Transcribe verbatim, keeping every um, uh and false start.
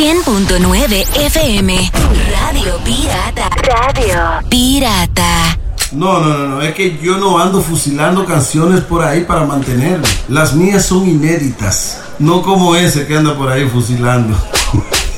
cien punto nueve F M. Radio Pirata. Radio Pirata. No, no, no, no, es que yo no ando fusilando canciones por ahí para mantenerme. Las mías son inéditas, no como ese que anda por ahí fusilando.